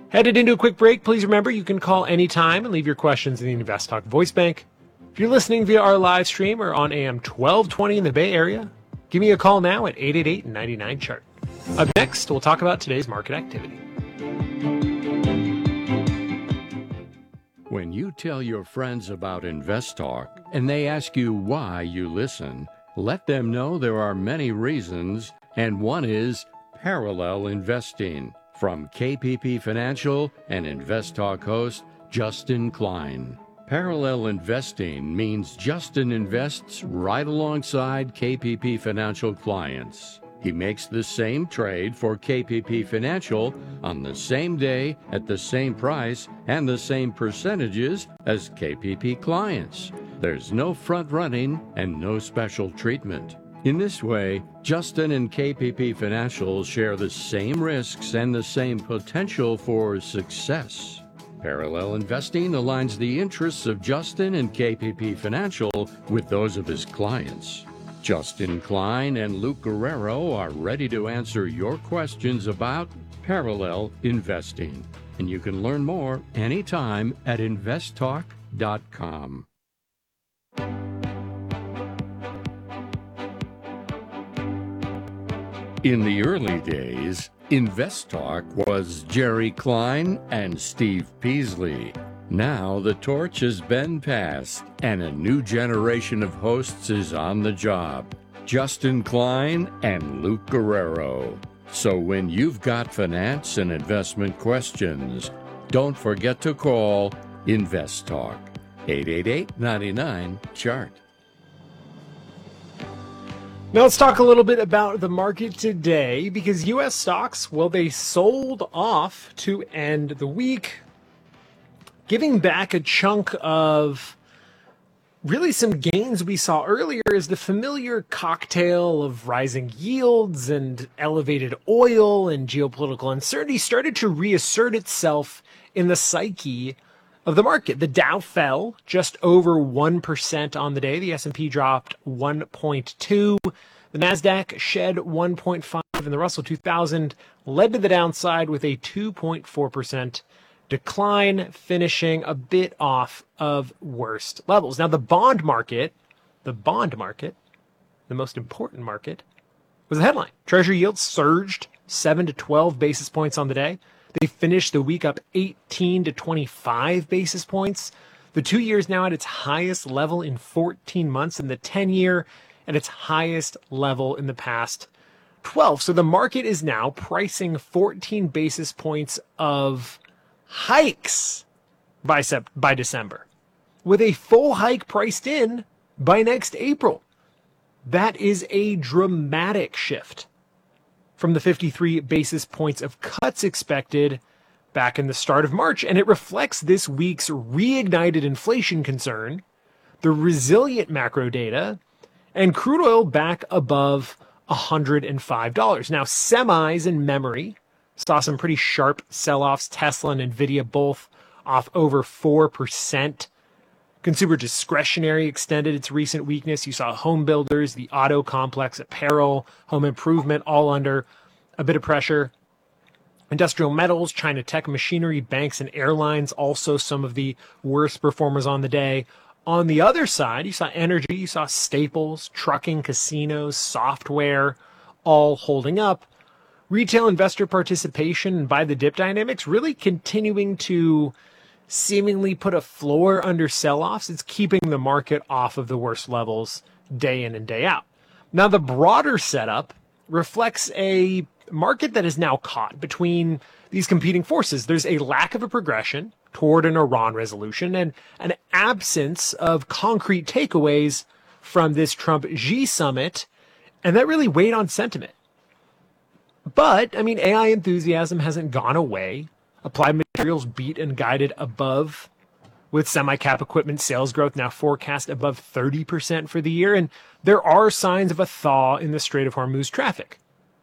Headed into a quick break. Please remember you can call anytime and leave your questions in the Invest Talk voice bank. If you're listening via our live stream or on AM 1220 in the Bay Area, give me a call now at 888-99-CHART. Up next, we'll talk about today's market activity. When you tell your friends about Invest Talk and they ask you why you listen, let them know there are many reasons, and one is parallel investing. From KPP Financial and Invest Talk host Justin Klein. Parallel investing means Justin invests right alongside KPP Financial clients. He makes the same trade for KPP Financial on the same day at the same price and the same percentages as KPP clients. There's no front running and no special treatment. In this way, Justin and KPP Financial share the same risks and the same potential for success. Parallel investing aligns the interests of Justin and KPP Financial with those of his clients. Justin Klein and Luke Guerrero are ready to answer your questions about parallel investing. And you can learn more anytime at investtalk.com. In the early days, Invest Talk was Jerry Klein and Steve Peasley. Now the torch has been passed, and a new generation of hosts is on the job. Justin Klein and Luke Guerrero. So when you've got finance and investment questions, don't forget to call Invest Talk. 888-99-CHART. Now let's talk a little bit about the market today, because U.S. stocks, well, they sold off to end the week, giving back a chunk of really some gains we saw earlier as the familiar cocktail of rising yields and elevated oil and geopolitical uncertainty started to reassert itself in the psyche of the market. The Dow fell just over 1% on the day. The S&P dropped 1.2%. The Nasdaq shed 1.5%, and the Russell 2000 led to the downside with a 2.4% decline, finishing a bit off of worst levels. Now, the most important market, was the headline. Treasury yields surged 7 to 12 basis points on the day. They finished the week up 18 to 25 basis points. The 2 years now at its highest level in 14 months, and the 10-year at its highest level in the past 12. So the market is now pricing 14 basis points of hikes by December, with a full hike priced in by next April. That is a dramatic shift from the 53 basis points of cuts expected back in the start of March, and it reflects this week's reignited inflation concern, the resilient macro data, and crude oil back above $105. Now, semis and memory saw some pretty sharp sell-offs. Tesla and Nvidia both off over 4%. Consumer discretionary extended its recent weakness. You saw home builders, the auto complex, apparel, home improvement, all under a bit of pressure. Industrial metals, China tech, machinery, banks, and airlines, also some of the worst performers on the day. On the other side, you saw energy, you saw staples, trucking, casinos, software, all holding up. Retail investor participation and buy the dip dynamics really continuing to seemingly put a floor under sell-offs. It's keeping the market off of the worst levels day in and day out. Now, the broader setup reflects a market that is now caught between these competing forces. There's a lack of a progression toward an Iran resolution and an absence of concrete takeaways from this Trump-Xi summit, and that really weighed on sentiment. But, AI enthusiasm hasn't gone away. Applied Materials beat and guided above, with semi-cap equipment sales growth now forecast above 30% for the year, and there are signs of a thaw in the Strait of Hormuz traffic.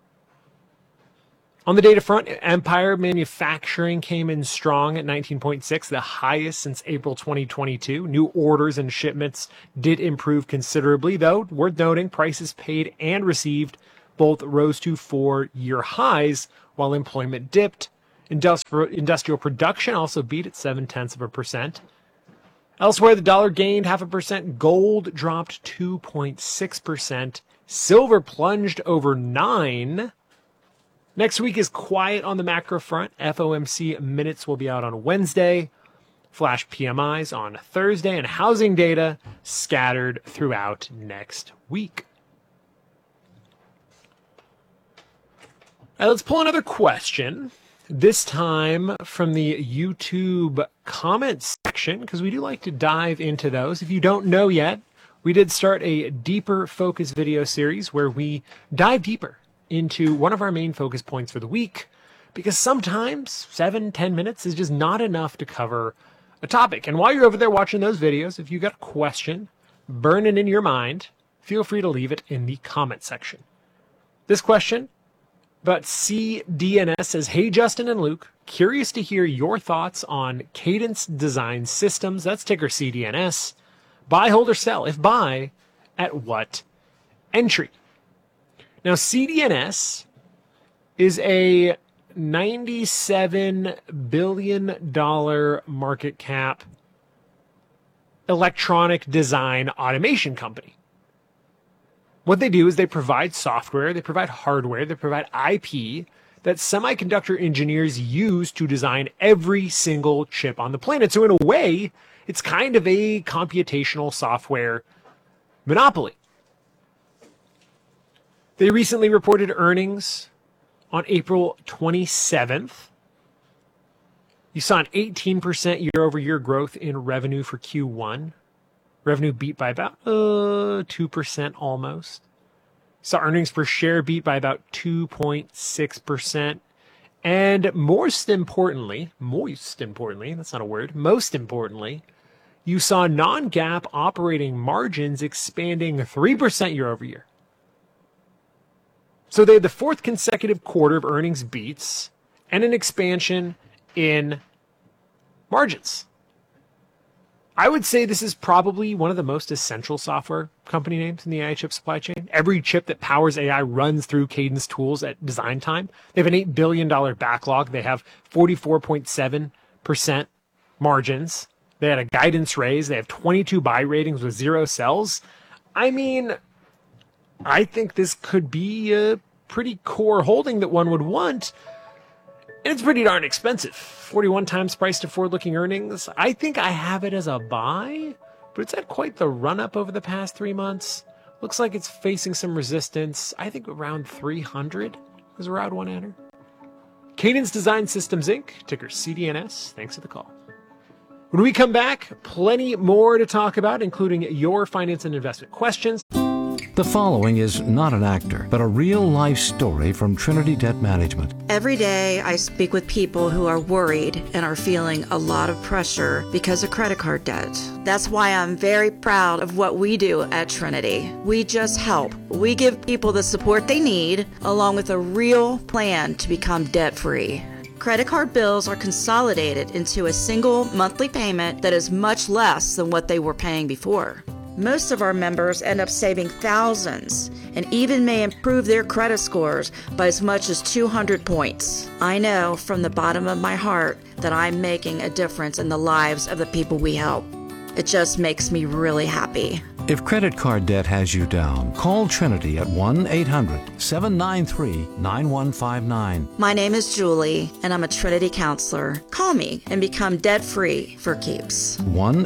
On the data front, Empire Manufacturing came in strong at 19.6, the highest since April 2022. New orders and shipments did improve considerably, though. Worth noting, prices paid and received both rose to 4-year highs, while employment dipped Industrial production also beat at 0.7%. Elsewhere, the dollar gained 0.5%. Gold dropped 2.6%. Silver plunged over 9%. Next week is quiet on the macro front. FOMC minutes will be out on Wednesday. Flash PMIs on Thursday, and housing data scattered throughout next week. Now let's pull another question, this time from the YouTube comments section, because we do like to dive into those. If you don't know yet, we did start a deeper focus video series where we dive deeper into one of our main focus points for the week, because sometimes 7-10 minutes is just not enough to cover a topic. And while you're over there watching those videos, if you got a question burning in your mind, feel free to leave it in the comment section. This question about CDNS says, "Hey Justin and Luke, curious to hear your thoughts on Cadence Design Systems," that's ticker CDNS, "buy, hold, or sell? If buy, at what entry?" Now, CDNS is a $97 billion market cap electronic design automation company. What they do is they provide software, they provide hardware, they provide IP that semiconductor engineers use to design every single chip on the planet. So in a way, it's kind of a computational software monopoly. They recently reported earnings on April 27th. You saw an 18% year-over-year growth in revenue for Q1. Revenue beat by about 2% almost. Saw earnings per share beat by about 2.6%. And most importantly, that's not a word, most importantly, you saw non-GAAP operating margins expanding 3% year-over-year. So they had the fourth consecutive quarter of earnings beats and an expansion in margins. I would say this is probably one of the most essential software company names in the AI chip supply chain. Every chip that powers AI runs through Cadence tools at design time. They have an $8 billion backlog. They have 44.7% margins. They had a guidance raise. They have 22 buy ratings with 0 sells. I mean, I think this could be a pretty core holding that one would want. And it's pretty darn expensive. 41 times price to forward-looking earnings. I think I have it as a buy, but it's had quite the run-up over the past 3 months. Looks like it's facing some resistance. I think around 300 is around one enter. Cadence Design Systems, Inc., ticker CDNS. Thanks for the call. When we come back, plenty more to talk about, including your finance and investment questions. The following is not an actor, but a real-life story from Trinity Debt Management. Every day I speak with people who are worried and are feeling a lot of pressure because of credit card debt. That's why I'm very proud of what we do at Trinity. We just help. We give people the support they need, along with a real plan to become debt-free. Credit card bills are consolidated into a single monthly payment that is much less than what they were paying before. Most of our members end up saving thousands and even may improve their credit scores by as much as 200 points. I know from the bottom of my heart that I'm making a difference in the lives of the people we help. It just makes me really happy. If credit card debt has you down, call Trinity at 1-800-793-9159. My name is Julie, and I'm a Trinity counselor. Call me and become debt-free for keeps.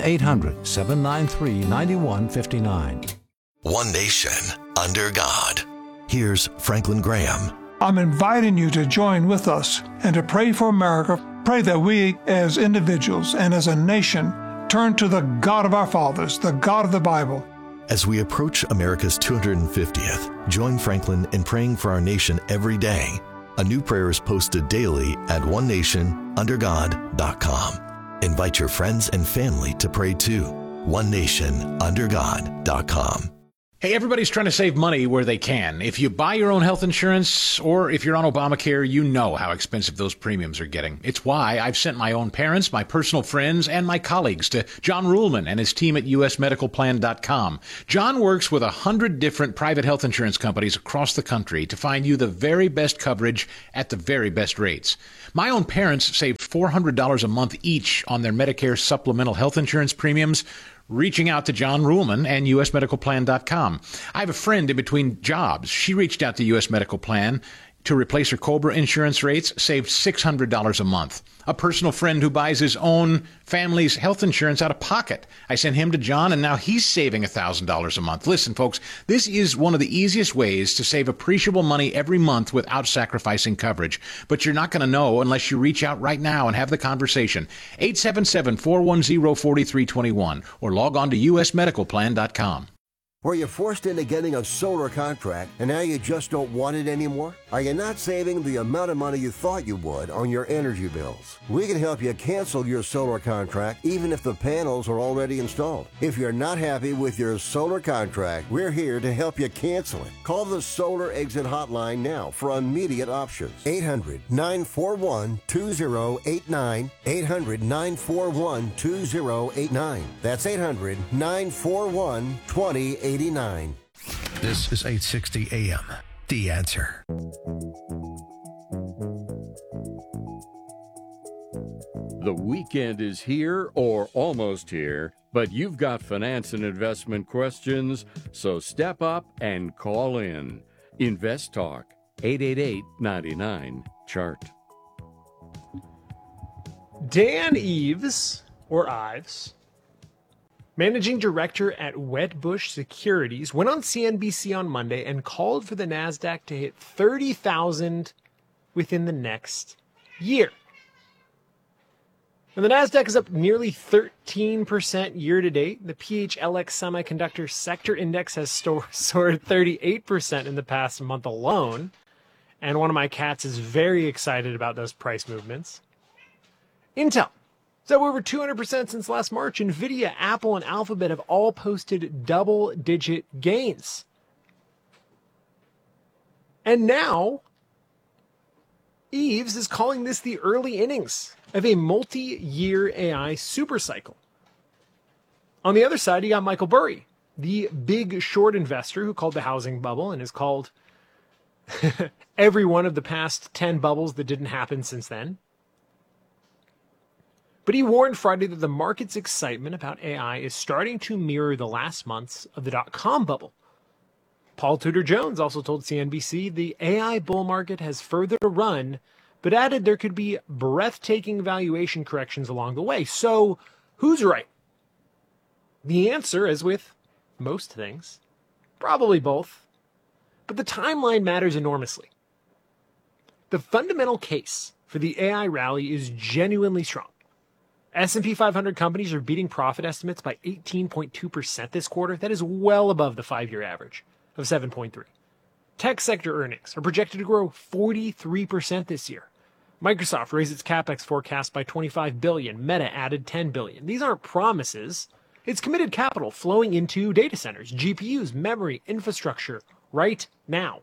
1-800-793-9159. One nation under God. Here's Franklin Graham. I'm inviting you to join with us and to pray for America. Pray that we as individuals and as a nation turn to the God of our fathers, the God of the Bible. As we approach America's 250th, join Franklin in praying for our nation every day. A new prayer is posted daily at onenationundergod.com. Invite your friends and family to pray too. onenationundergod.com. Hey, everybody's trying to save money where they can. If you buy your own health insurance or if you're on Obamacare, you know how expensive those premiums are getting. It's why I've sent my own parents, my personal friends, and my colleagues to John Ruhlman and his team at usmedicalplan.com. John works with 100 different private health insurance companies across the country to find you the very best coverage at the very best rates. My own parents saved $400 a month each on their Medicare supplemental health insurance premiums, reaching out to John Ruhlman and usmedicalplan.com. I have a friend in between jobs. She reached out to US Medical Plan to replace her COBRA insurance rates, saved $600 a month. A personal friend who buys his own family's health insurance out of pocket. I sent him to John, and now he's saving $1,000 a month. Listen, folks, this is one of the easiest ways to save appreciable money every month without sacrificing coverage. But you're not going to know unless you reach out right now and have the conversation. 877-410-4321 or log on to usmedicalplan.com. Were you forced into getting a solar contract and now you just don't want it anymore? Are you not saving the amount of money you thought you would on your energy bills? We can help you cancel your solar contract even if the panels are already installed. If you're not happy with your solar contract, we're here to help you cancel it. Call the Solar Exit Hotline now for immediate options. 800-941-2089. 800-941-2089. That's 800-941-2089. This is 860 AM. The Answer. The weekend is here or almost here, but you've got finance and investment questions, so step up and call in. Invest Talk, 888-99-CHART. Dan Eves, or Ives, managing director at Wedbush Securities, went on CNBC on Monday and called for the NASDAQ to hit 30,000 within the next year. And the NASDAQ is up nearly 13% year to date. The PHLX Semiconductor Sector Index has soared 38% in the past month alone. And one of my cats is very excited about those price movements. Intel is up over 200% since last March. NVIDIA, Apple, and Alphabet have all posted double-digit gains. And now, Eves is calling this the early innings of a multi-year AI supercycle. On the other side, you got Michael Burry, the big short investor who called the housing bubble and has called every one of the past 10 bubbles that didn't happen since then. But he warned Friday that the market's excitement about AI is starting to mirror the last months of the dot-com bubble. Paul Tudor Jones also told CNBC the AI bull market has further to run, but added there could be breathtaking valuation corrections along the way. So, who's right? The answer, as with most things, probably both. But the timeline matters enormously. The fundamental case for the AI rally is genuinely strong. S&P 500 companies are beating profit estimates by 18.2% this quarter. That is well above the 5-year average of 7.3%. Tech sector earnings are projected to grow 43% this year. Microsoft raised its CapEx forecast by $25 billion. Meta added $10 billion. These aren't promises. It's committed capital flowing into data centers, GPUs, memory, infrastructure right now.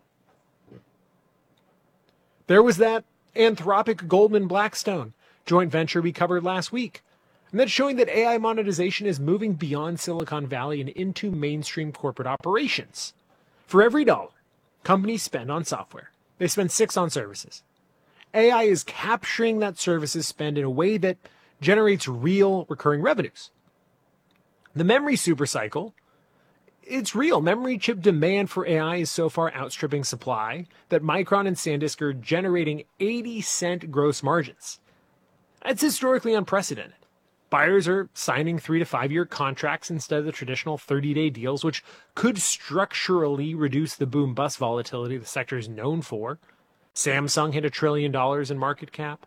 There was that Anthropic Goldman Blackstone joint venture we covered last week. And that's showing that AI monetization is moving beyond Silicon Valley and into mainstream corporate operations. For every dollar companies spend on software, they spend 6 on services. AI is capturing that services spend in a way that generates real recurring revenues. The memory supercycle, it's real. Memory chip demand for AI is so far outstripping supply that Micron and SanDisk are generating 80-cent gross margins. That's historically unprecedented. Buyers are signing 3 to 5 year contracts instead of the traditional 30-day deals, which could structurally reduce the boom-bust volatility the sector is known for. Samsung hit $1 trillion in market cap.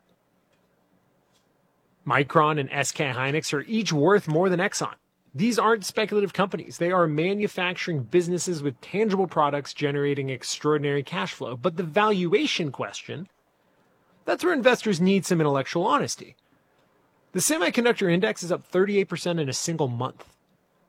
Micron and SK Hynix are each worth more than Exxon. These aren't speculative companies. They are manufacturing businesses with tangible products generating extraordinary cash flow. But the valuation question, that's where investors need some intellectual honesty. The semiconductor index is up 38% in a single month.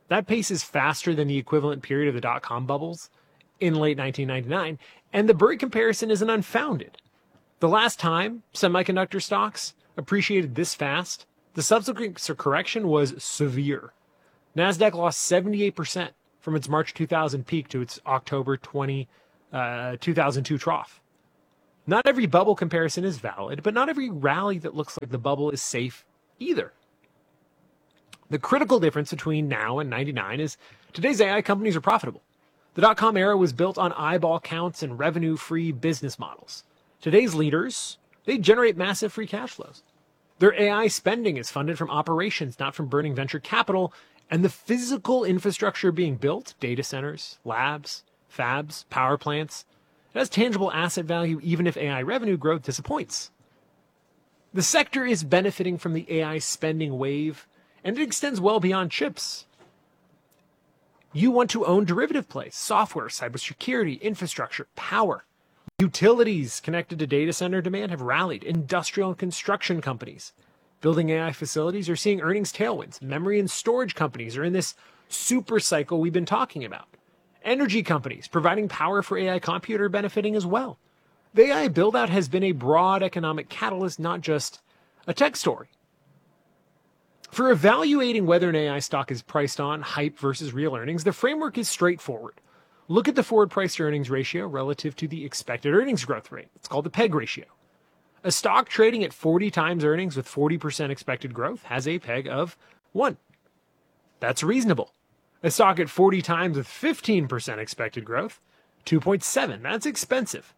That pace is faster than the equivalent period of the dot-com bubbles in late 1999, and the Burry comparison isn't unfounded. The last time semiconductor stocks appreciated this fast, the subsequent correction was severe. NASDAQ lost 78% from its March 2000 peak to its October 2002 trough. Not every bubble comparison is valid, but not every rally that looks like the bubble is safe either. The critical difference between now and 99 is today's AI companies are profitable. The dot-com era was built on eyeball counts and revenue-free business models. Today's leaders, they generate massive free cash flows. Their AI spending is funded from operations, not from burning venture capital, and the physical infrastructure being built, data centers, labs, fabs, power plants, it has tangible asset value even if AI revenue growth disappoints. The sector is benefiting from the AI spending wave, and it extends well beyond chips. You want to own derivative plays, software, cybersecurity, infrastructure, power. Utilities connected to data center demand have rallied. Industrial and construction companies building AI facilities are seeing earnings tailwinds. Memory and storage companies are in this super cycle we've been talking about. Energy companies providing power for AI compute are benefiting as well. The AI build-out has been a broad economic catalyst, not just a tech story. For evaluating whether an AI stock is priced on hype versus real earnings, the framework is straightforward. Look at the forward price to earnings ratio relative to the expected earnings growth rate. It's called the PEG ratio. A stock trading at 40 times earnings with 40% expected growth has a PEG of 1. That's reasonable. A stock at 40 times with 15% expected growth, 2.7. That's expensive.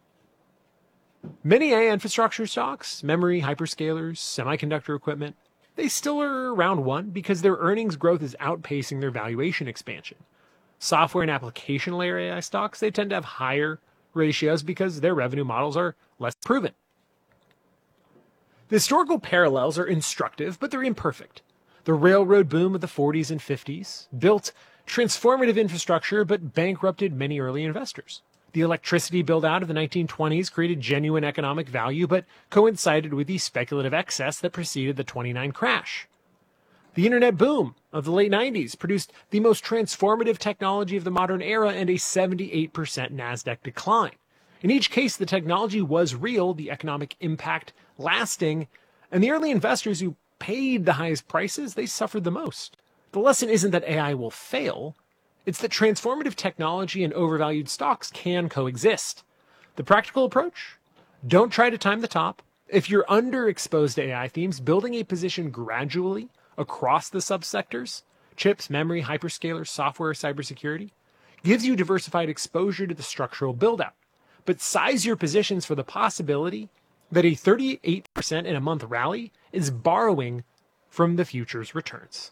Many AI infrastructure stocks, memory, hyperscalers, semiconductor equipment, they still are around 1 because their earnings growth is outpacing their valuation expansion. Software and application layer AI stocks, they tend to have higher ratios because their revenue models are less proven. The historical parallels are instructive, but they're imperfect. The railroad boom of the 40s and 50s built transformative infrastructure but bankrupted many early investors. The electricity build-out of the 1920s created genuine economic value but coincided with the speculative excess that preceded the 29 crash. The internet boom of the late 90s produced the most transformative technology of the modern era and a 78% NASDAQ decline. In each case, the technology was real, the economic impact lasting, and the early investors who paid the highest prices, they suffered the most. The lesson isn't that AI will fail, it's that transformative technology and overvalued stocks can coexist. The practical approach? Don't try to time the top. If you're underexposed to AI themes, building a position gradually across the subsectors, chips, memory, hyperscalers, software, cybersecurity, gives you diversified exposure to the structural build-out. But size your positions for the possibility that a 38% in a month rally is borrowing from the future's returns.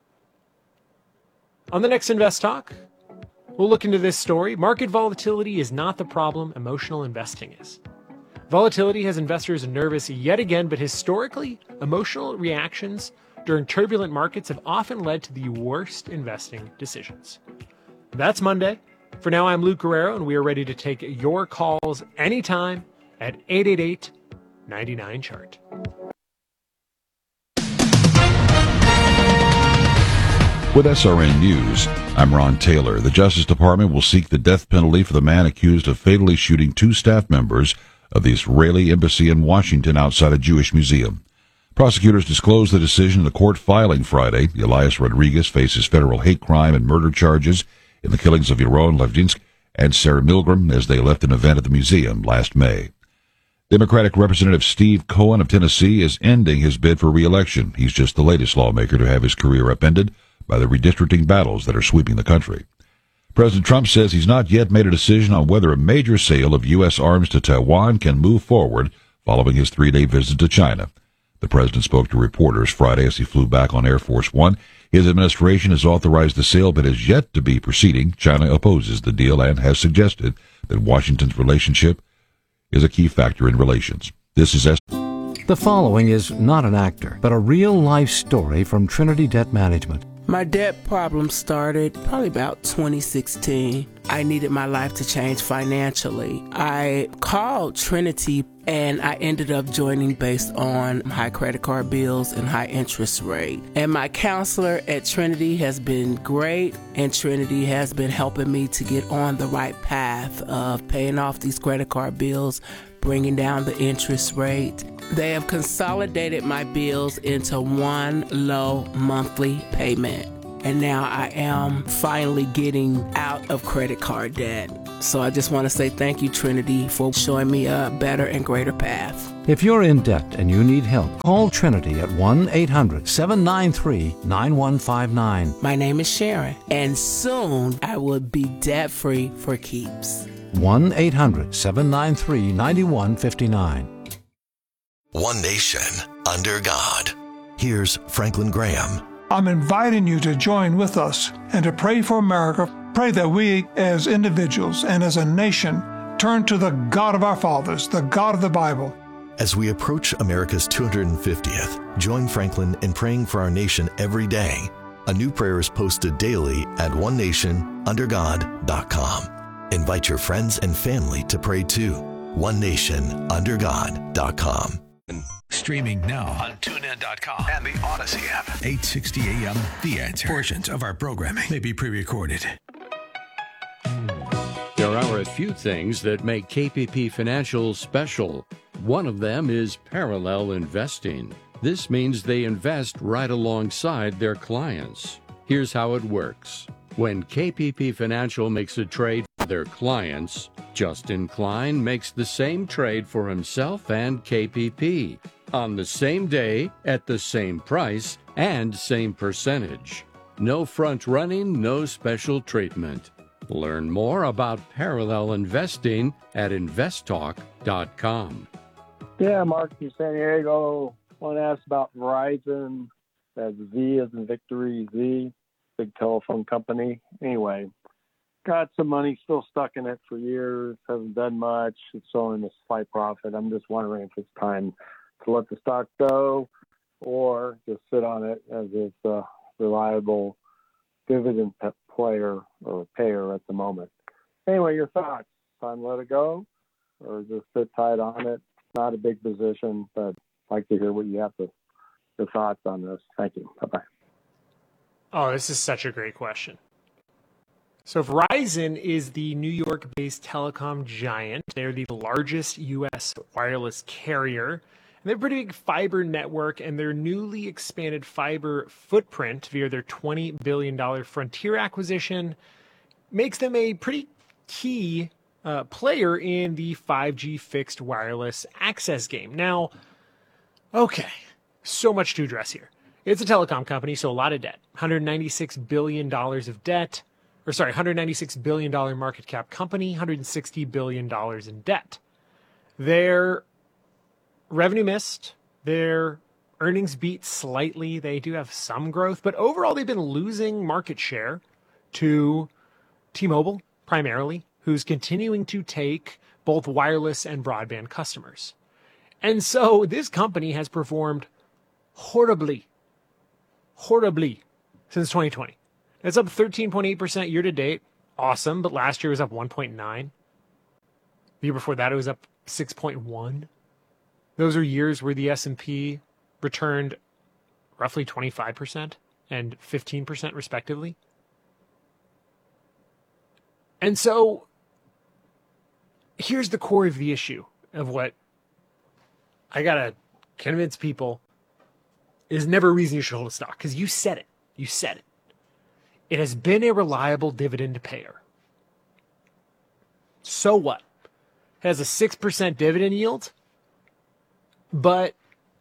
On the next Invest Talk, we'll look into this story. Market volatility is not the problem, emotional investing is. Volatility has investors nervous yet again, but historically, emotional reactions during turbulent markets have often led to the worst investing decisions. That's Monday. For now, I'm Luke Guerrero, and we are ready to take your calls anytime at 888-99-CHART. With SRN News, I'm Ron Taylor. The Justice Department will seek the death penalty for the man accused of fatally shooting 2 staff members of the Israeli embassy in Washington outside a Jewish museum. Prosecutors disclosed the decision in a court filing Friday. Elias Rodriguez faces federal hate crime and murder charges in the killings of Yaron Levdinsk and Sarah Milgram as they left an event at the museum last May. Democratic Representative Steve Cohen of Tennessee is ending his bid for re-election. He's just the latest lawmaker to have his career upended by the redistricting battles that are sweeping the country. President Trump says he's not yet made a decision on whether a major sale of U.S. arms to Taiwan can move forward following his 3-day visit to China. The president spoke to reporters Friday as he flew back on Air Force One. His administration has authorized the sale but has yet to be proceeding. China opposes the deal and has suggested that Washington's relationship is a key factor in relations. This is The following is not an actor, but a real-life story from Trinity Debt Management. My debt problem started probably about 2016. I needed my life to change financially. I called Trinity And I ended up joining based on high credit card bills and high interest rate. And my counselor at Trinity has been great, and Trinity has been helping me to get on the right path of paying off these credit card bills, bringing down the interest rate. They have consolidated my bills into one low monthly payment. And now I am finally getting out of credit card debt. So I just want to say thank you, Trinity, for showing me a better and greater path. If you're in debt and you need help, call Trinity at 1-800-793-9159. My name is Sharon, and soon I will be debt-free for keeps. 1-800-793-9159. One nation under God. Here's Franklin Graham. I'm inviting you to join with us and to pray for America. Pray that we as individuals and as a nation turn to the God of our fathers, the God of the Bible. As we approach America's 250th, join Franklin in praying for our nation every day. A new prayer is posted daily at onenationundergod.com. Invite your friends and family to pray too. onenationundergod.com. Streaming now on TuneIn.com and the Odyssey app. 860 AM, The Answer. Portions of our programming may be pre-recorded. There are a few things that make KPP Financial special. One of them is parallel investing. This means they invest right alongside their clients. Here's how it works. When KPP Financial makes a trade for their clients, Justin Klein makes the same trade for himself and KPP on the same day, at the same price, and same percentage. No front running, no special treatment. Learn more about parallel investing at investtalk.com. Yeah, Mark from San Diego. I want to ask about Verizon. That's Z as in Victory, Z, big telephone company. Anyway, got some money still stuck in it for years, haven't done much. It's showing a slight profit. I'm just wondering if it's time to let the stock go or just sit on it as it's a reliable dividend player or payer at the moment. Anyway, your thoughts? Time to let it go or just sit tight on it? Not a big position, but I'd like to hear what you have your thoughts on this. Thank you. Bye-bye. Oh, this is such a great question. So Verizon is the New York-based telecom giant. They're the largest U.S. wireless carrier. And they have a pretty big fiber network, and their newly expanded fiber footprint via their $20 billion Frontier acquisition makes them a pretty key player in the 5G fixed wireless access game. Now, okay, so much to address here. It's a telecom company, so a lot of debt. $196 billion of debt. $196 billion market cap company, $160 billion in debt. Their revenue missed. Their earnings beat slightly. They do have some growth, but overall they've been losing market share to T-Mobile primarily, who's continuing to take both wireless and broadband customers. And so this company has performed horribly since 2020. It's up 13.8% year to date. Awesome, but last year was up 1.9. The year before that, it was up 6.1. Those are years where the S&P returned roughly 25% and 15% respectively. And so here's the core of the issue of what I got to convince people is never a reason you should hold a stock, because you said it. You said it. It has been a reliable dividend payer. So what? It has a 6% dividend yield, but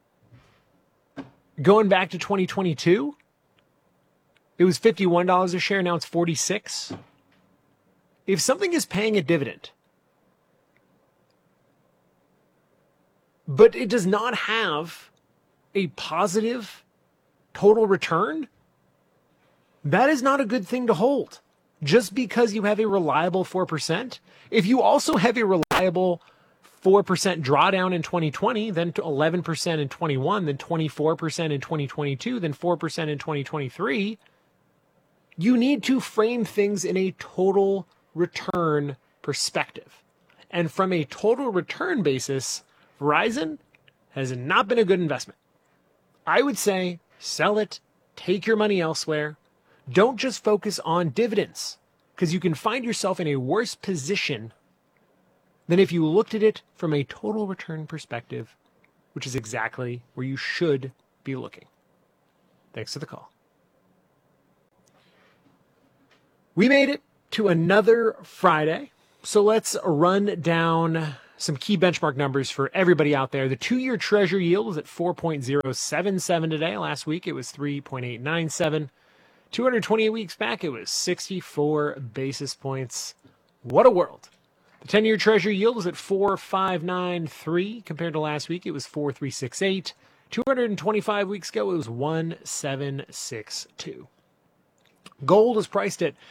going back to 2022, it was $51 a share. Now it's $46. If something is paying a dividend, but it does not have a positive total return, that is not a good thing to hold. Just because you have a reliable 4%, if you also have a reliable 4% drawdown in 2020, then 11% in 21, then 24% in 2022, then 4% in 2023, you need to frame things in a total return perspective. And from a total return basis, Verizon has not been a good investment. I would say sell it, take your money elsewhere. Don't just focus on dividends, because you can find yourself in a worse position than if you looked at it from a total return perspective, which is exactly where you should be looking. Thanks for the call. We made it to another Friday, so let's run down some key benchmark numbers for everybody out there. The 2-year Treasury yield was at 4.077 today. Last week it was 3.897. 228 weeks back it was 64 basis points. What a world. The 10-year Treasury yield was at 4.593. Compared to last week it was 4.368. 225 weeks ago it was 1.762. Gold is priced at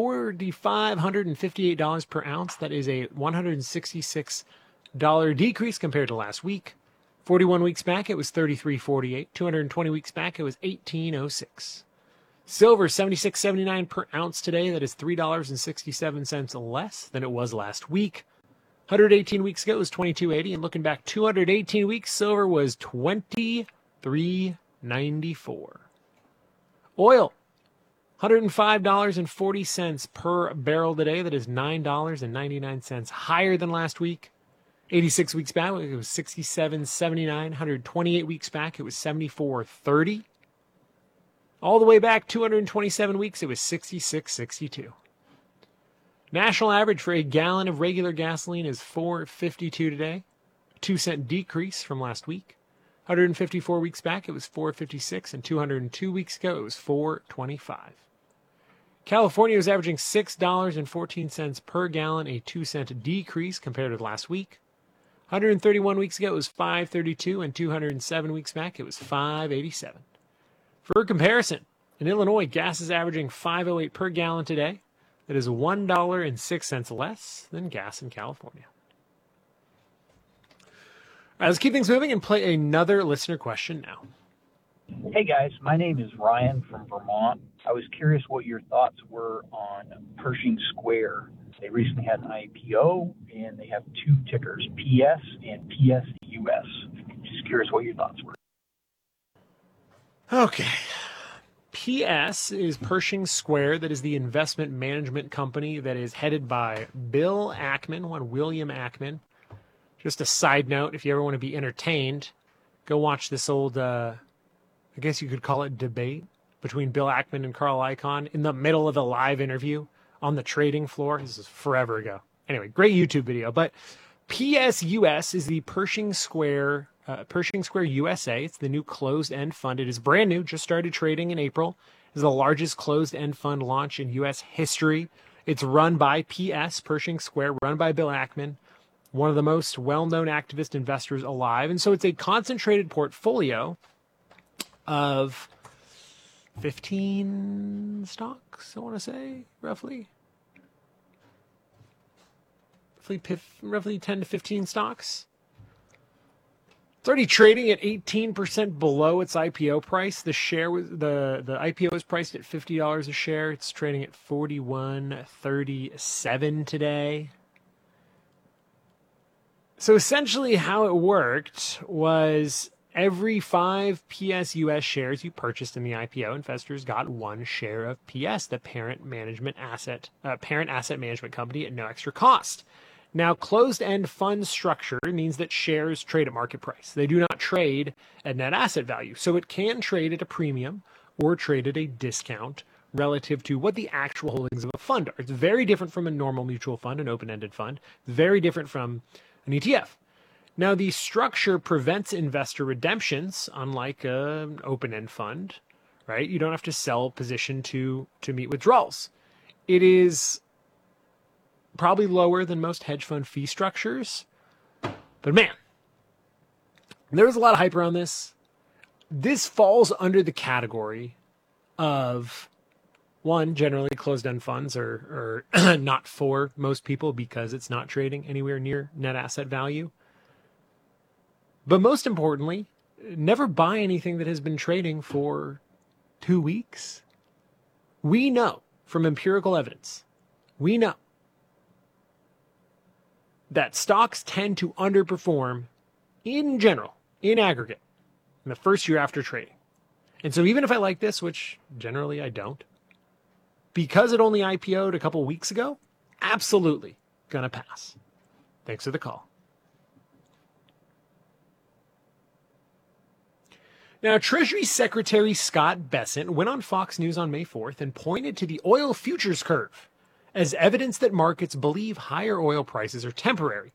$4,558 per ounce. That is a $166 decrease compared to last week. 41 weeks back, it was $33.48. 220 weeks back, it was $18.06. Silver, $76.79 per ounce today. That is $3.67 less than it was last week. 118 weeks ago, it was $22.80. And looking back 218 weeks, silver was $23.94. Oil, $105.40 per barrel today. That is $9.99 higher than last week. 86 weeks back, it was $67.79. 128 weeks back, it was $74.30. All the way back 227 weeks, it was $66.62. National average for a gallon of regular gasoline is $4.52 today, a 2-cent decrease from last week. 154 weeks back, it was $4.56, and 202 weeks ago, it was $4.25. California was averaging $6.14 per gallon, a 2-cent decrease compared to last week. 131 weeks ago, it was $5.32, and 207 weeks back, it was $5.87. For comparison, in Illinois, gas is averaging $5.08 per gallon today. That is $1.06 less than gas in California. All right, let's keep things moving and play another listener question now. Hey guys, my name is Ryan from Vermont. I was curious what your thoughts were on Pershing Square. They recently had an IPO and they have 2 tickers, PS and PSUS. Just curious what your thoughts were. Okay. PS is Pershing Square. That is the investment management company that is headed by Bill Ackman, William Ackman. Just a side note, if you ever want to be entertained, go watch this old, I guess you could call it debate between Bill Ackman and Carl Icahn in the middle of a live interview on the trading floor. This is forever ago. Anyway, great YouTube video. But PSUS is the Pershing Square USA. It's the new closed-end fund. It is brand new, just started trading in April. It is the largest closed-end fund launch in U.S. history. It's run by PS, Pershing Square, run by Bill Ackman, one of the most well-known activist investors alive. And so it's a concentrated portfolio of 15 stocks, I want to say, roughly. Roughly 10 to 15 stocks. It's already trading at 18% below its IPO price. The IPO was priced at $50 a share. It's trading at $41.37 today. So essentially how it worked was every 5 PSUS shares you purchased in the IPO, investors got 1 share of PS, the parent asset management company, at no extra cost. Now, closed-end fund structure means that shares trade at market price. They do not trade at net asset value. So it can trade at a premium or trade at a discount relative to what the actual holdings of a fund are. It's very different from a normal mutual fund, an open-ended fund. Very different from an ETF. Now, the structure prevents investor redemptions, unlike an open-end fund, right? You don't have to sell a position to meet withdrawals. It is probably lower than most hedge fund fee structures. But man, there was a lot of hype around this. This falls under the category of, one, generally closed-end funds are not for most people because it's not trading anywhere near net asset value. But most importantly, never buy anything that has been trading for 2 weeks. We know from empirical evidence, that stocks tend to underperform in general, in aggregate, in the first year after trading. And so even if I like this, which generally I don't, because it only IPO'd a couple weeks ago, absolutely gonna pass. Thanks for the call. Now, Treasury Secretary Scott Bessent went on Fox News on May 4th and pointed to the oil futures curve as evidence that markets believe higher oil prices are temporary.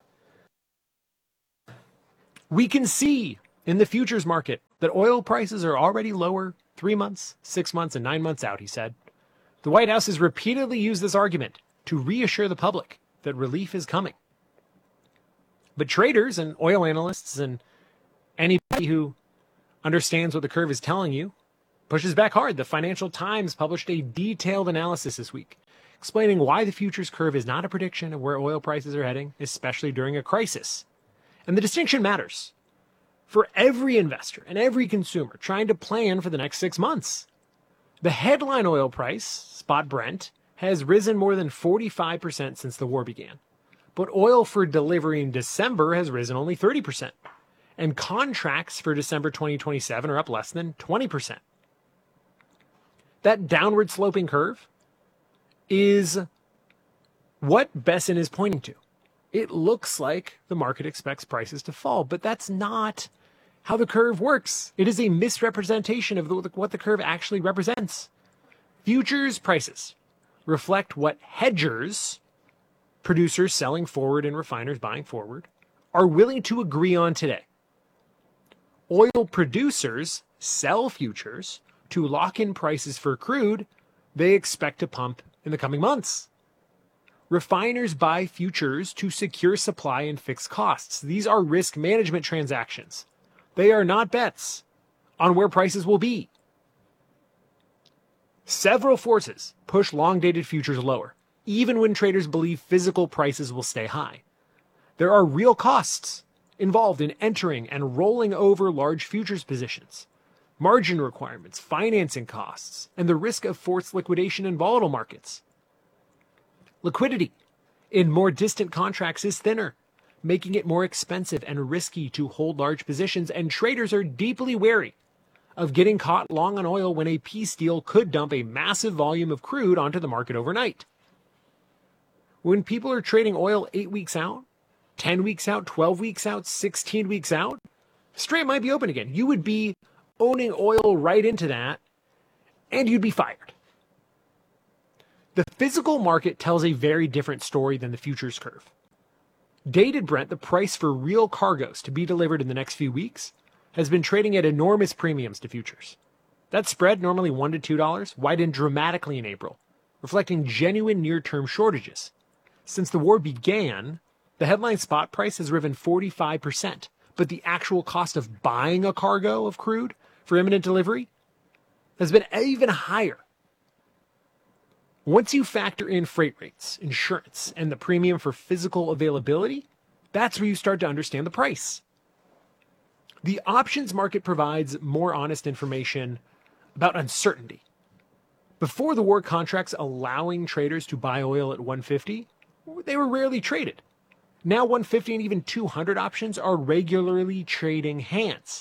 We can see in the futures market that oil prices are already lower 3 months, 6 months, and 9 months out, he said. The White House has repeatedly used this argument to reassure the public that relief is coming. But traders and oil analysts and anybody who understands what the curve is telling you pushes back hard. The Financial Times published a detailed analysis this week explaining why the futures curve is not a prediction of where oil prices are heading, especially during a crisis. And the distinction matters for every investor and every consumer trying to plan for the next 6 months. The headline oil price, spot Brent, has risen more than 45% since the war began. But oil for delivery in December has risen only 30%. And contracts for December 2027 are up less than 20%. That downward sloping curve is what Bessent is pointing to. It looks like the market expects prices to fall, but that's not how the curve works. It is a misrepresentation of what the curve actually represents. Futures prices reflect what hedgers, producers selling forward and refiners buying forward, are willing to agree on today. Oil producers sell futures to lock in prices for crude they expect to pump in the coming months. Refiners buy futures to secure supply and fix costs. These are risk management transactions. They are not bets on where prices will be. Several forces push long-dated futures lower, even when traders believe physical prices will stay high. There are real costs involved in entering and rolling over large futures positions, margin requirements, financing costs, and the risk of forced liquidation in volatile markets. Liquidity in more distant contracts is thinner, making it more expensive and risky to hold large positions, and traders are deeply wary of getting caught long on oil when a peace deal could dump a massive volume of crude onto the market overnight. When people are trading oil 8 weeks out, 10 weeks out, 12 weeks out, 16 weeks out, Strait might be open again. You would be owning oil right into that, and you'd be fired. The physical market tells a very different story than the futures curve. Dated Brent, the price for real cargoes to be delivered in the next few weeks, has been trading at enormous premiums to futures. That spread, normally $1 to $2, widened dramatically in April, reflecting genuine near-term shortages. Since the war began, the headline spot price has risen 45%, but the actual cost of buying a cargo of crude for imminent delivery has been even higher. Once you factor in freight rates, insurance, and the premium for physical availability, that's where you start to understand the price. The options market provides more honest information about uncertainty. Before the war, contracts allowing traders to buy oil at 150, they were rarely traded. Now 150 and even 200 options are regularly trading hands.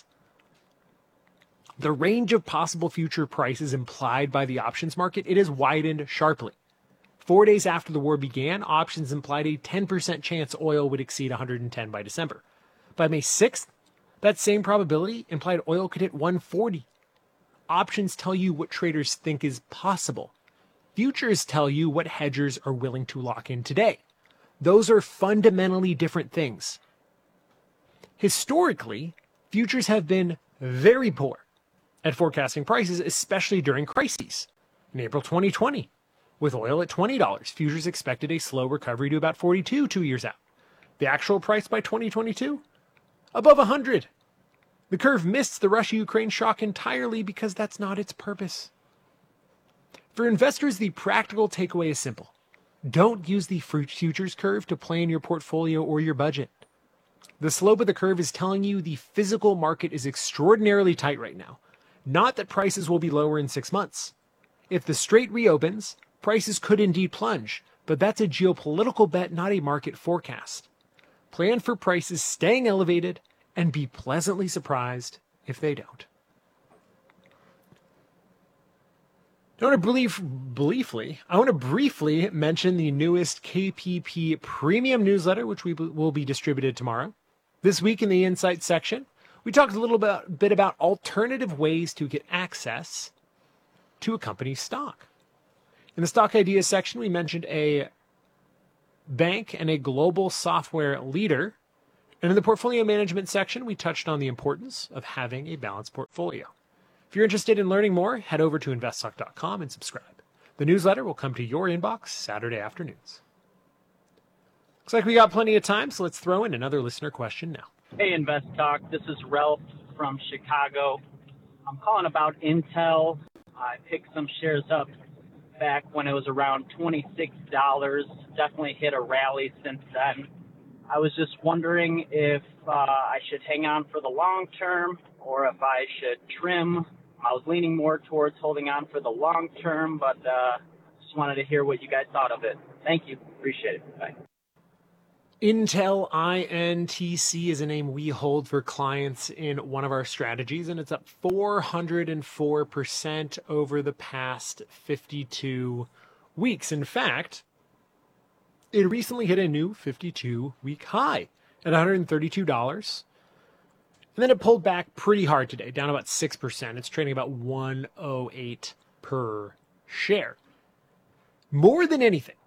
The range of possible future prices implied by the options market, it has widened sharply. 4 days after the war began, options implied a 10% chance oil would exceed 110 by December. By May 6th, that same probability implied oil could hit 140. Options tell you what traders think is possible. Futures tell you what hedgers are willing to lock in today. Those are fundamentally different things. Historically, futures have been very poor at forecasting prices, especially during crises. In April 2020, with oil at $20, futures expected a slow recovery to about 42 2 years out. The actual price by 2022? Above 100. The curve missed the Russia-Ukraine shock entirely because that's not its purpose. For investors, the practical takeaway is simple. Don't use the futures curve to plan your portfolio or your budget. The slope of the curve is telling you the physical market is extraordinarily tight right now. Not that prices will be lower in 6 months. If the strait reopens, prices could indeed plunge, but that's a geopolitical bet, not a market forecast. Plan for prices staying elevated and be pleasantly surprised if they don't. I want to briefly mention the newest KPP Premium newsletter, which will be distributed tomorrow. This week in the Insights section, we talked a little bit about alternative ways to get access to a company's stock. In the Stock Ideas section, we mentioned a bank and a global software leader. And in the Portfolio Management section, we touched on the importance of having a balanced portfolio. If you're interested in learning more, head over to investtalk.com and subscribe. The newsletter will come to your inbox Saturday afternoons. Looks like we got plenty of time, so let's throw in another listener question now. Hey, Invest Talk. This is Ralph from Chicago. I'm calling about Intel. I picked some shares up back when it was around $26. Definitely hit a rally since then. I was just wondering if I should hang on for the long term or if I should trim. I was leaning more towards holding on for the long term, but just wanted to hear what you guys thought of it. Thank you. Appreciate it. Bye. Intel, INTC, is a name we hold for clients in one of our strategies, and it's up 404% over the past 52 weeks. In fact, it recently hit a new 52-week high at $132. And then it pulled back pretty hard today, down about 6%. It's trading about $108 per share. More than anything,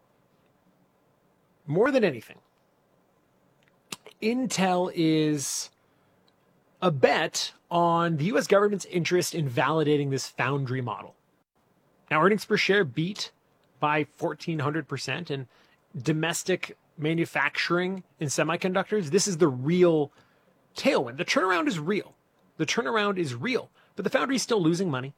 Intel is a bet on the U.S. government's interest in validating this foundry model. Now, earnings per share beat by 1,400%, and domestic manufacturing in semiconductors, this is the real tailwind. The turnaround is real. But the foundry is still losing money.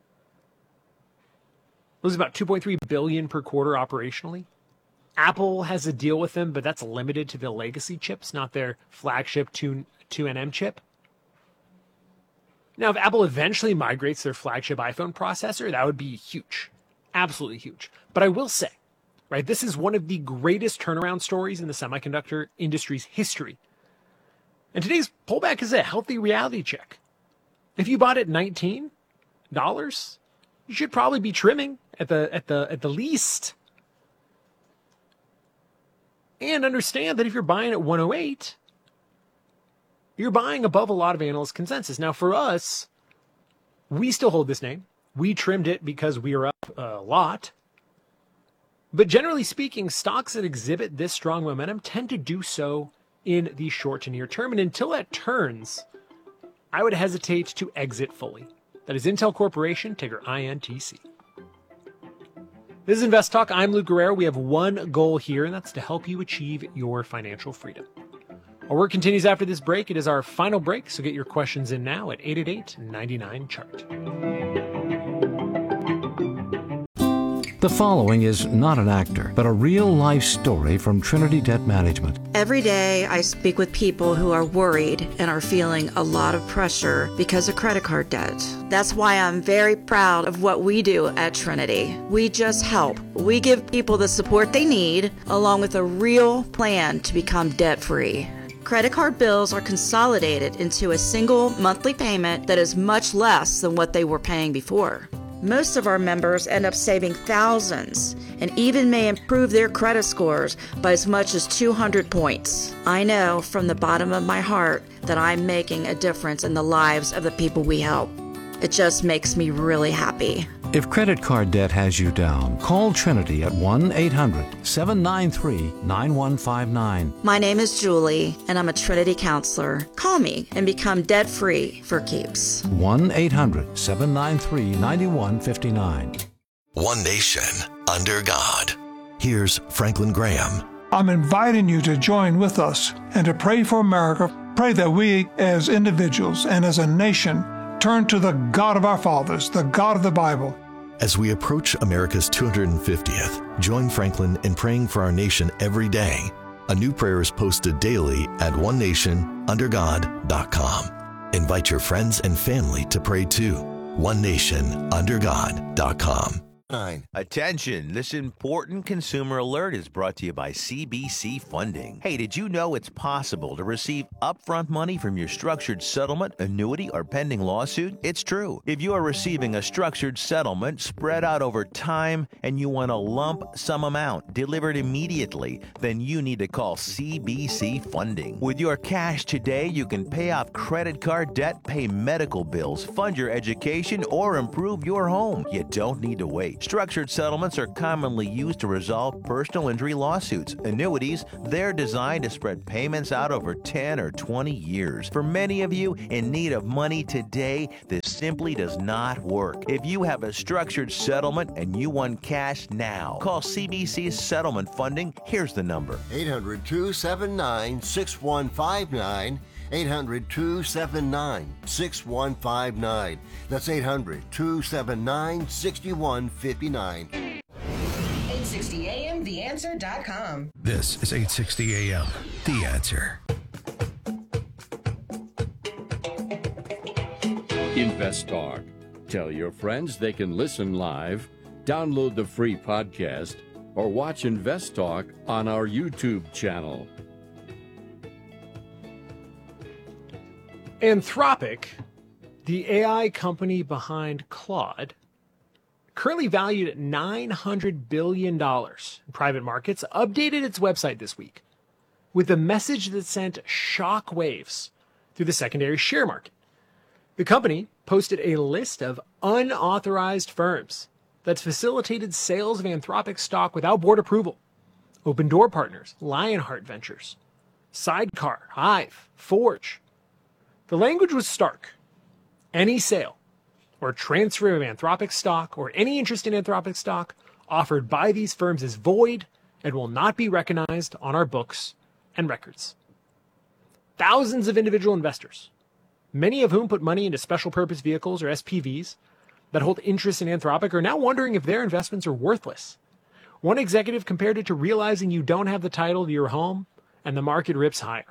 Loses about $2.3 billion per quarter operationally. Apple has a deal with them, but that's limited to the legacy chips, not their flagship 2nm chip. Now, if Apple eventually migrates their flagship iPhone processor, that would be huge. Absolutely huge. But I will say, right, this is one of the greatest turnaround stories in the semiconductor industry's history. And today's pullback is a healthy reality check. If you bought at $19, you should probably be trimming at the least. And understand that if you're buying at 108, you're buying above a lot of analyst consensus. Now, for us, we still hold this name. We trimmed it because we are up a lot. But generally speaking, stocks that exhibit this strong momentum tend to do so in the short to near term. And until that turns, I would hesitate to exit fully. That is Intel Corporation, ticker INTC. This is Invest Talk. I'm Luke Guerrero. We have one goal here, and that's to help you achieve your financial freedom. Our work continues after this break. It is our final break, so get your questions in now at 888-99-CHART. The following is not an actor, but a real-life story from Trinity Debt Management. Every day I speak with people who are worried and are feeling a lot of pressure because of credit card debt. That's why I'm very proud of what we do at Trinity. We just help. We give people the support they need, along with a real plan to become debt-free. Credit card bills are consolidated into a single monthly payment that is much less than what they were paying before. Most of our members end up saving thousands and even may improve their credit scores by as much as 200 points. I know from the bottom of my heart that I'm making a difference in the lives of the people we help. It just makes me really happy. If credit card debt has you down, call Trinity at 1-800-793-9159. My name is Julie, and I'm a Trinity counselor. Call me and become debt-free for keeps. 1-800-793-9159. One nation, under God. Here's Franklin Graham. I'm inviting you to join with us and to pray for America. Pray that we, as individuals and as a nation, turn to the God of our fathers, the God of the Bible. As we approach America's 250th, join Franklin in praying for our nation every day. A new prayer is posted daily at onenationundergod.com. Invite your friends and family to pray too. onenationundergod.com. Attention, this important consumer alert is brought to you by CBC Funding. Hey, did you know it's possible to receive upfront money from your structured settlement, annuity, or pending lawsuit? It's true. If you are receiving a structured settlement spread out over time and you want a lump sum amount delivered immediately, then you need to call CBC Funding. With your cash today, you can pay off credit card debt, pay medical bills, fund your education, or improve your home. You don't need to wait. Structured settlements are commonly used to resolve personal injury lawsuits. Annuities, they're designed to spread payments out over 10 or 20 years. For many of you in need of money today, this simply does not work. If you have a structured settlement and you want cash now, call CBC Settlement Funding. Here's the number. 800-279-6159. 800-279-6159. That's 800-279-6159. 860 AM, TheAnswer.com. This is 860 AM, The Answer. Invest Talk. Tell your friends they can listen live, download the free podcast, or watch Invest Talk on our YouTube channel. Anthropic, the AI company behind Claude, currently valued at $900 billion in private markets, updated its website this week with a message that sent shock waves through the secondary share market. The company posted a list of unauthorized firms that's facilitated sales of Anthropic stock without board approval. Open Door Partners, Lionheart Ventures, Sidecar, Hive, Forge. The language was stark. Any sale or transfer of Anthropic stock or any interest in Anthropic stock offered by these firms is void and will not be recognized on our books and records. Thousands of individual investors, many of whom put money into special purpose vehicles or SPVs that hold interest in Anthropic, are now wondering if their investments are worthless. One executive compared it to realizing you don't have the title to your home and the market rips higher.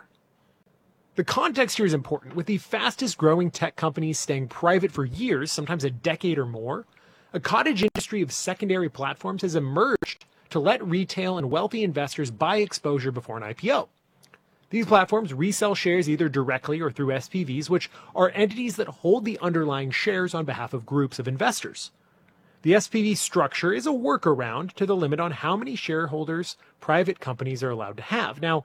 The context here is important. With the fastest growing tech companies staying private for years, sometimes a decade or more, a cottage industry of secondary platforms has emerged to let retail and wealthy investors buy exposure before an IPO. These platforms resell shares either directly or through SPVs, which are entities that hold the underlying shares on behalf of groups of investors. The SPV structure is a workaround to the limit on how many shareholders private companies are allowed to have. Now,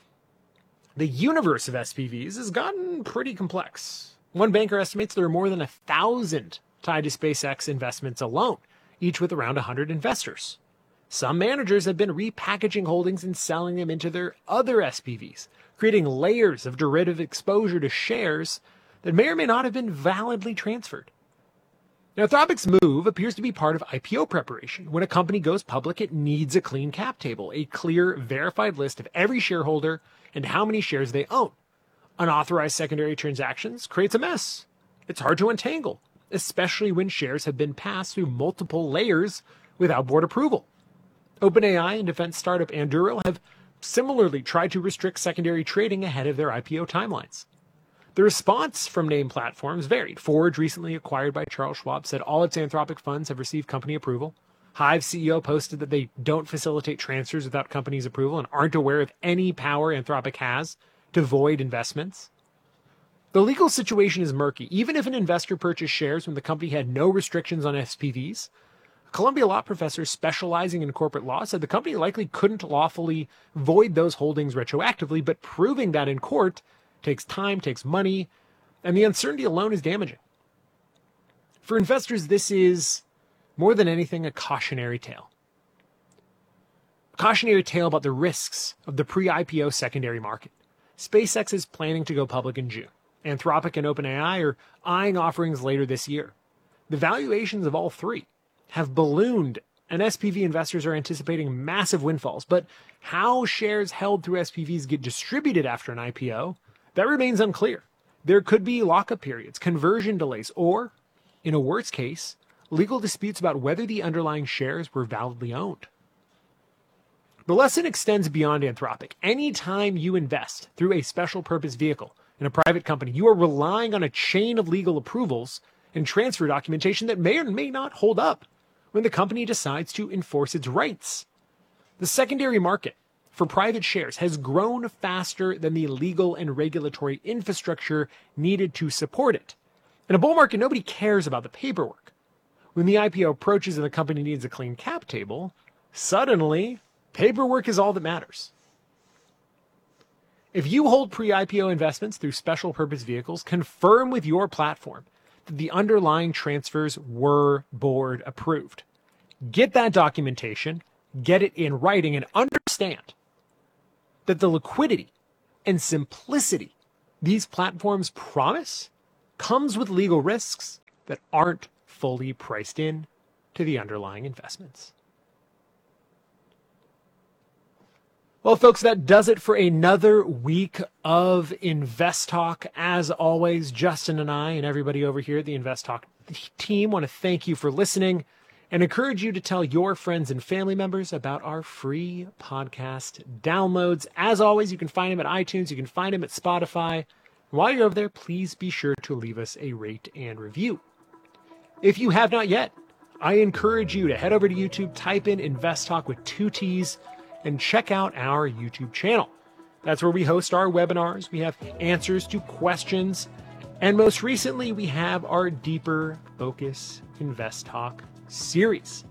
the universe of SPVs has gotten pretty complex. One banker estimates there are more than 1,000 tied to SpaceX investments alone, each with around 100 investors. Some managers have been repackaging holdings and selling them into their other SPVs, creating layers of derivative exposure to shares that may or may not have been validly transferred. Now, Anthropic's move appears to be part of IPO preparation. When a company goes public, it needs a clean cap table, a clear, verified list of every shareholder and how many shares they own. Unauthorized secondary transactions creates a mess. It's hard to untangle, especially when shares have been passed through multiple layers without board approval. OpenAI and defense startup Anduril have similarly tried to restrict secondary trading ahead of their IPO timelines. The response from named platforms varied. Forge, recently acquired by Charles Schwab, said all its Anthropic funds have received company approval. Hive CEO posted that they don't facilitate transfers without company's approval and aren't aware of any power Anthropic has to void investments. The legal situation is murky. Even if an investor purchased shares when the company had no restrictions on SPVs, a Columbia law professor specializing in corporate law said the company likely couldn't lawfully void those holdings retroactively, but proving that in court takes time, takes money, and the uncertainty alone is damaging. For investors, this is more than anything a cautionary tale. A cautionary tale about the risks of the pre-IPO secondary market. SpaceX is planning to go public in June. Anthropic and OpenAI are eyeing offerings later this year. The valuations of all three have ballooned, and SPV investors are anticipating massive windfalls. But how shares held through SPVs get distributed after an IPO, that remains unclear. There could be lockup periods, conversion delays, or, in a worst case, legal disputes about whether the underlying shares were validly owned. The lesson extends beyond Anthropic. Anytime you invest through a special purpose vehicle in a private company, you are relying on a chain of legal approvals and transfer documentation that may or may not hold up when the company decides to enforce its rights. The secondary market for private shares has grown faster than the legal and regulatory infrastructure needed to support it. In a bull market, nobody cares about the paperwork. When the IPO approaches and the company needs a clean cap table, suddenly, paperwork is all that matters. If you hold pre-IPO investments through special purpose vehicles, confirm with your platform that the underlying transfers were board approved. Get that documentation, get it in writing, and understand that the liquidity and simplicity these platforms promise comes with legal risks that aren't fully priced in to the underlying investments. Well, folks, that does it for another week of Invest Talk. As always, Justin and I and everybody over here at the Invest Talk team want to thank you for listening and encourage you to tell your friends and family members about our free podcast downloads. As always, you can find them at iTunes. You can find them at Spotify. While you're over there, please be sure to leave us a rate and review. If you have not yet, I encourage you to head over to YouTube, type in Invest Talk with 2 T's, and check out our YouTube channel. That's where we host our webinars. We have answers to questions. And most recently, we have our Deeper Focus Invest Talk series.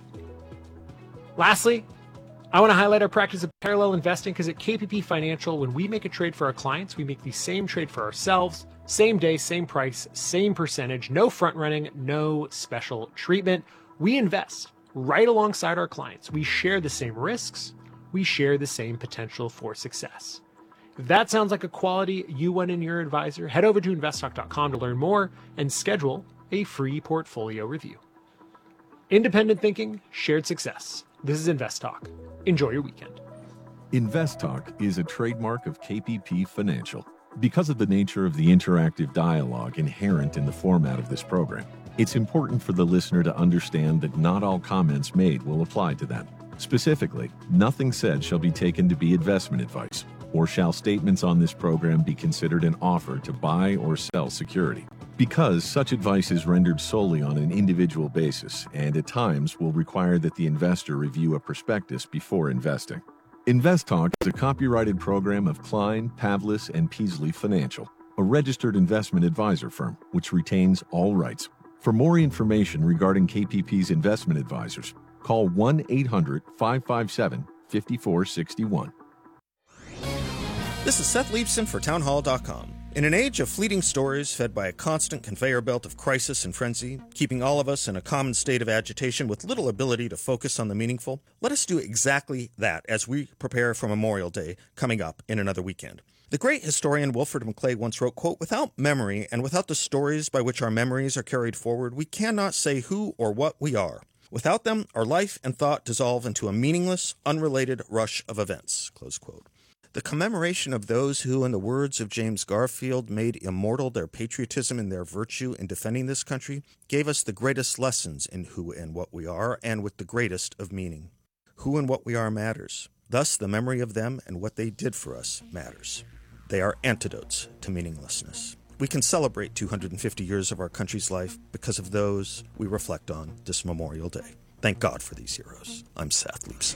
Lastly, I want to highlight our practice of parallel investing because at KPP Financial, when we make a trade for our clients, we make the same trade for ourselves, same day, same price, same percentage, no front running, no special treatment. We invest right alongside our clients. We share the same risks. We share the same potential for success. If that sounds like a quality you want in your advisor, head over to investtalk.com to learn more and schedule a free portfolio review. Independent thinking, shared success. This is Invest Talk. Enjoy your weekend. Invest Talk is a trademark of KPP Financial. Because of the nature of the interactive dialogue inherent in the format of this program, it's important for the listener to understand that not all comments made will apply to them. Specifically, nothing said shall be taken to be investment advice, or shall statements on this program be considered an offer to buy or sell security. Because such advice is rendered solely on an individual basis and at times will require that the investor review a prospectus before investing. Invest Talk is a copyrighted program of Klein, Pavlis, and Peasley Financial, a registered investment advisor firm which retains all rights. For more information regarding KPP's investment advisors, call 1-800-557-5461. This is Seth Leibson for townhall.com. In an age of fleeting stories fed by a constant conveyor belt of crisis and frenzy, keeping all of us in a common state of agitation with little ability to focus on the meaningful, let us do exactly that as we prepare for Memorial Day coming up in another weekend. The great historian Wilfred McClay once wrote, quote, "Without memory and without the stories by which our memories are carried forward, we cannot say who or what we are. Without them, our life and thought dissolve into a meaningless, unrelated rush of events," close quote. The commemoration of those who, in the words of James Garfield, made immortal their patriotism and their virtue in defending this country, gave us the greatest lessons in who and what we are, and with the greatest of meaning. Who and what we are matters. Thus, the memory of them and what they did for us matters. They are antidotes to meaninglessness. We can celebrate 250 years of our country's life because of those we reflect on this Memorial Day. Thank God for these heroes. I'm Seth Leibson.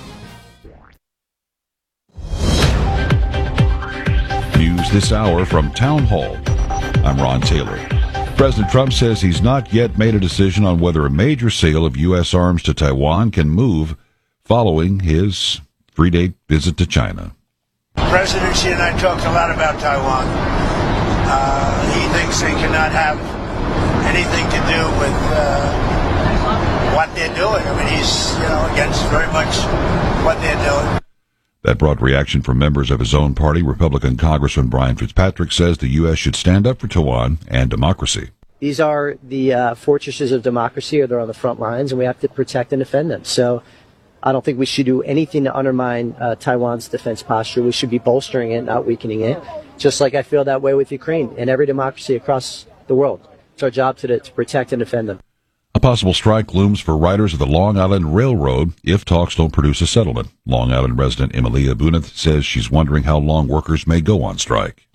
News this hour from Town Hall. I'm Ron Taylor. President Trump says he's not yet made a decision on whether a major sale of U.S. arms to Taiwan can move following his 3-day visit to China. President Xi and I talked a lot about Taiwan. He thinks they cannot have anything to do with what they're doing. I mean, he's against very much what they're doing. That brought reaction from members of his own party. Republican Congressman Brian Fitzpatrick says the U.S. should stand up for Taiwan and democracy. These are the fortresses of democracy, or they're on the front lines, and we have to protect and defend them. So I don't think we should do anything to undermine Taiwan's defense posture. We should be bolstering it, not weakening it, just like I feel that way with Ukraine and every democracy across the world. It's our job to protect and defend them. A possible strike looms for riders of the Long Island Railroad if talks don't produce a settlement. Long Island resident Emilia Bunith says she's wondering how long workers may go on strike.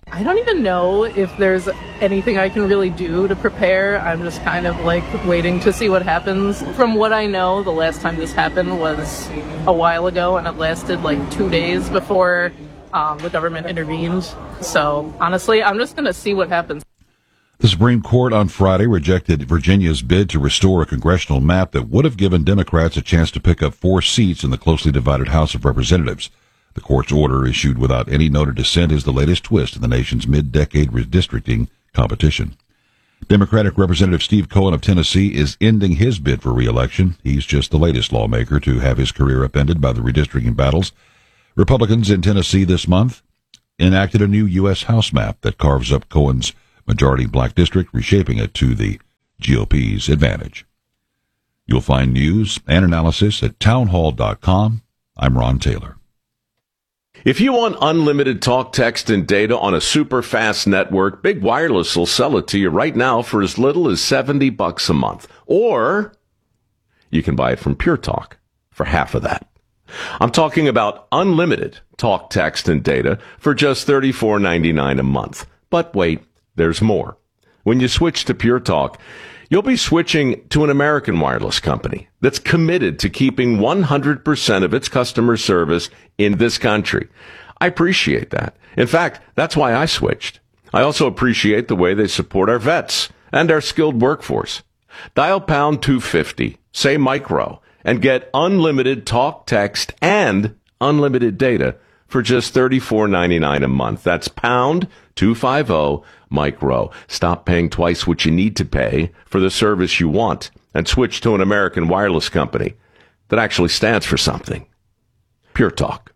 I don't even know if there's anything I can really do to prepare. I'm just kind of like waiting to see what happens. From what I know, the last time this happened was a while ago, and it lasted like 2 days before the government intervened. So honestly, I'm just going to see what happens. The Supreme Court on Friday rejected Virginia's bid to restore a congressional map that would have given Democrats a chance to pick up 4 seats in the closely divided House of Representatives. The court's order, issued without any note of dissent, is the latest twist in the nation's mid-decade redistricting competition. Democratic Representative Steve Cohen of Tennessee is ending his bid for re-election. He's just the latest lawmaker to have his career upended by the redistricting battles. Republicans in Tennessee this month enacted a new U.S. House map that carves up Cohen's majority black district, reshaping it to the GOP's advantage. You'll find news and analysis at townhall.com. I'm Ron Taylor. If you want unlimited talk, text, and data on a super fast network, Big Wireless will sell it to you right now for as little as $70 a month. Or you can buy it from Pure Talk for half of that. I'm talking about unlimited talk, text, and data for just $34.99 a month. But wait, there's more. When you switch to Pure Talk, you'll be switching to an American wireless company that's committed to keeping 100% of its customer service in this country. I appreciate that. In fact, that's why I switched. I also appreciate the way they support our vets and our skilled workforce. Dial pound 250, say micro, and get unlimited talk, text, and unlimited data for just $34.99 a month. That's pound 250 micro. Stop paying twice what you need to pay for the service you want and switch to an American wireless company that actually stands for something. Pure Talk.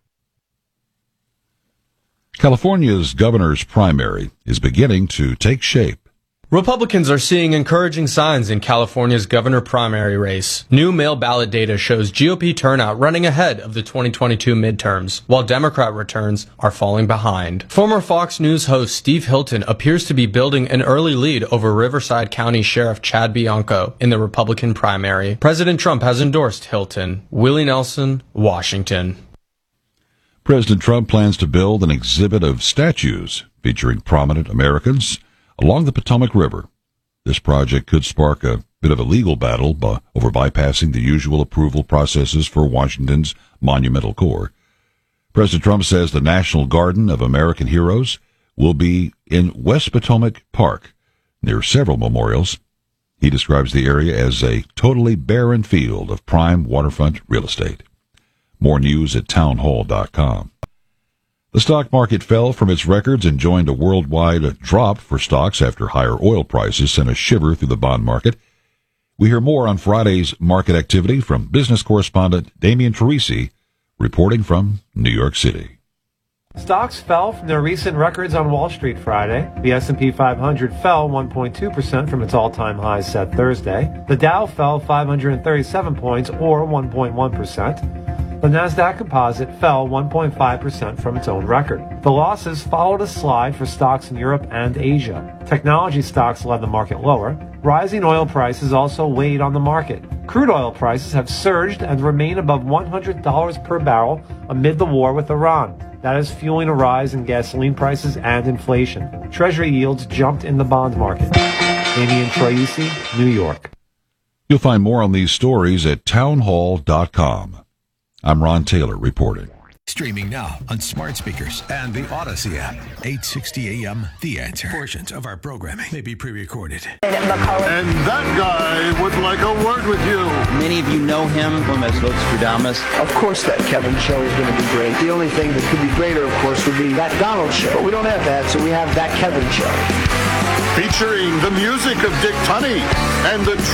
California's governor's primary is beginning to take shape. Republicans are seeing encouraging signs in California's governor primary race. New mail ballot data shows GOP turnout running ahead of the 2022 midterms, while Democrat returns are falling behind. Former Fox News host Steve Hilton appears to be building an early lead over Riverside County Sheriff Chad Bianco in the Republican primary. President Trump has endorsed Hilton. Willie Nelson, Washington. President Trump plans to build an exhibit of statues featuring prominent Americans along the Potomac River. This project could spark a bit of a legal battle over bypassing the usual approval processes for Washington's monumental core. President Trump says the National Garden of American Heroes will be in West Potomac Park, near several memorials. He describes the area as a totally barren field of prime waterfront real estate. More news at townhall.com. The stock market fell from its records and joined a worldwide drop for stocks after higher oil prices sent a shiver through the bond market. We hear more on Friday's market activity from business correspondent Damian Teresi, reporting from New York City. Stocks fell from their recent records on Wall Street Friday. The S&P 500 fell 1.2% from its all-time highs set Thursday. The Dow fell 537 points, or 1.1%. The Nasdaq Composite fell 1.5% from its own record. The losses followed a slide for stocks in Europe and Asia. Technology stocks led the market lower. Rising oil prices also weighed on the market. Crude oil prices have surged and remain above $100 per barrel amid the war with Iran. That is fueling a rise in gasoline prices and inflation. Treasury yields jumped in the bond market. Damian Teresi, New York. You'll find more on these stories at townhall.com. I'm Ron Taylor reporting. Streaming now on smart speakers and the Odyssey app. 860 AM, The Answer. Portions of our programming may be pre-recorded. And that guy would like a word with you. Many of you know him from as Nostradamus. Of course that Kevin show is going to be great. The only thing that could be greater, of course, would be that Donald show. But we don't have that, so we have that Kevin show. Featuring the music of Dick Tunney and the